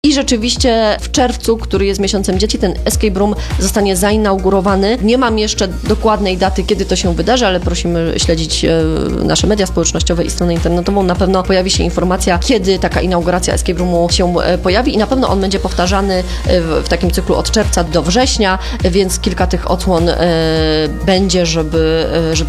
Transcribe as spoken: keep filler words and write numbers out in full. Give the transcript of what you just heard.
I rzeczywiście w czerwcu, który jest miesiącem dzieci, ten escape room zostanie zainaugurowany. Nie mam jeszcze dokładnej daty, kiedy to się wydarzy, ale prosimy śledzić nasze media społecznościowe i stronę internetową. Na pewno pojawi się informacja, kiedy taka inauguracja escape roomu się pojawi i na pewno on będzie powtarzany w, w takim cyklu od czerwca do września, więc kilka tych odsłon będzie, żeby, żeby